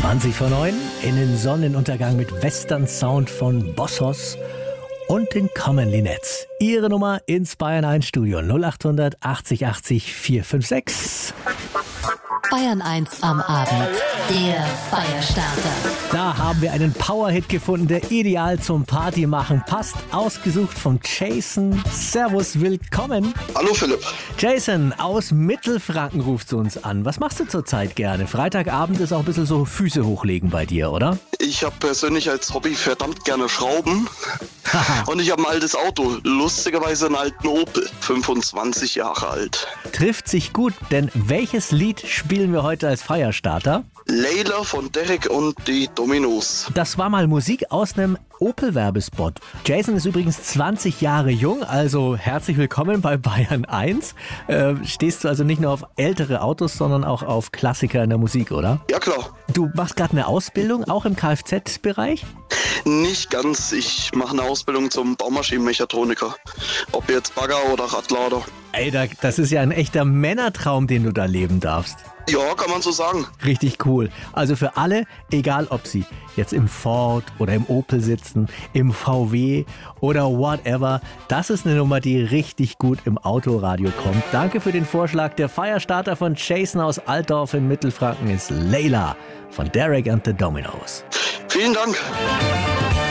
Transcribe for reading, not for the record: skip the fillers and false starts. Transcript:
20 vor 9 in den Sonnenuntergang mit Western Sound von Bossos und den Common Linettes. Ihre Nummer ins Bayern 1 Studio 0800 80 80 456. Bayern 1 am Abend, der Feierstarter. Da haben wir einen Powerhit gefunden, der ideal zum Party machen passt. Ausgesucht von Jason. Servus, willkommen. Hallo Philipp. Jason aus Mittelfranken ruft uns an. Was machst du zurzeit gerne? Freitagabend ist auch ein bisschen so Füße hochlegen bei dir, oder? Ich habe persönlich als Hobby verdammt gerne Schrauben. Und ich habe ein altes Auto, lustigerweise einen alten Opel, 25 Jahre alt. Trifft sich gut, denn welches Lied spielen wir heute als Feierstarter? Layla von Derek und die Dominos. Das war mal Musik aus einem Opel-Werbespot. Jason ist übrigens 20 Jahre jung, also herzlich willkommen bei Bayern 1. Stehst du also nicht nur auf ältere Autos, sondern auch auf Klassiker in der Musik, oder? Ja klar. Du machst gerade eine Ausbildung, auch im Kfz-Bereich? Nicht ganz. Ich mache eine Ausbildung zum Baumaschinenmechatroniker. Ob jetzt Bagger oder Radlader. Ey, das ist ja ein echter Männertraum, den du da leben darfst. Ja, kann man so sagen. Richtig cool. Also für alle, egal ob sie jetzt im Ford oder im Opel sitzen, im VW oder whatever, das ist eine Nummer, die richtig gut im Autoradio kommt. Danke für den Vorschlag. Der Feierstarter von Jason aus Altdorf in Mittelfranken ist Layla von Derek and the Dominos. Vielen Dank.